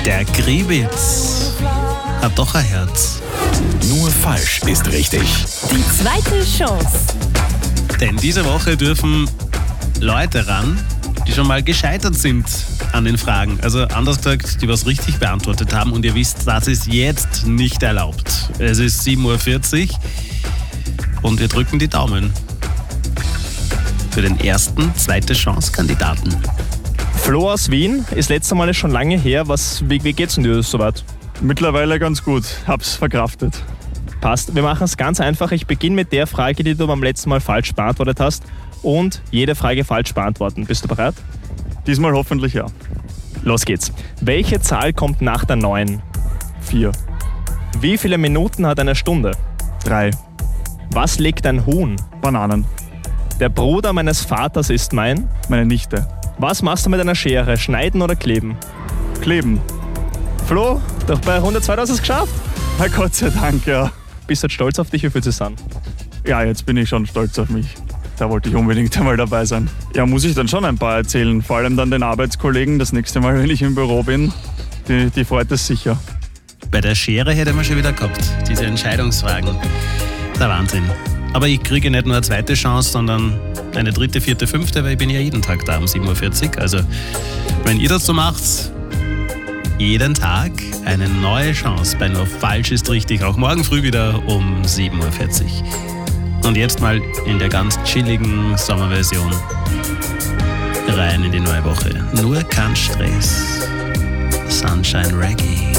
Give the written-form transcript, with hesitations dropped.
Der Kriebitz hat doch ein Herz. Nur falsch ist richtig. Die zweite Chance. Denn diese Woche dürfen Leute ran, die schon mal gescheitert sind an den Fragen. Also anders gesagt, die was richtig beantwortet haben. Und ihr wisst, das ist jetzt nicht erlaubt. Es ist 7.40 Uhr und wir drücken die Daumen für den ersten zweite Chance-Kandidaten. Flo aus Wien, ist letztes Mal schon lange her. Wie geht's denn dir soweit? Mittlerweile ganz gut, hab's verkraftet. Passt. Wir machen es ganz einfach. Ich beginne mit der Frage, die du beim letzten Mal falsch beantwortet hast. Und jede Frage falsch beantworten. Bist du bereit? Diesmal hoffentlich ja. Los geht's. Welche Zahl kommt nach der 9? 4, Wie viele Minuten hat eine Stunde? 3, Was legt ein Huhn? Bananen, Der Bruder meines Vaters ist mein. meine Nichte. Was machst du mit einer Schere? Schneiden oder kleben? Kleben. Flo, doch bei 102 hast du es geschafft. Na Gott sei Dank, ja. Bist du jetzt stolz auf dich? Wie fühlt es sich an? Ja, jetzt bin ich schon stolz auf mich. Da wollte ich unbedingt einmal dabei sein. Ja, muss ich dann schon ein paar erzählen. Vor allem dann den Arbeitskollegen das nächste Mal, wenn ich im Büro bin. Die freut es sicher. Bei der Schere hätte man schon wieder gehabt, diese Entscheidungsfragen. Der Wahnsinn. Aber ich kriege nicht nur eine zweite Chance, sondern eine dritte, vierte, fünfte, weil ich bin ja jeden Tag da um 7.40 Uhr. Also, wenn ihr das so macht, jeden Tag eine neue Chance bei Nur falsch ist richtig. Auch morgen früh wieder um 7.40 Uhr. Und jetzt mal in der ganz chilligen Sommerversion rein in die neue Woche. Nur kein Stress. Sunshine Reggae.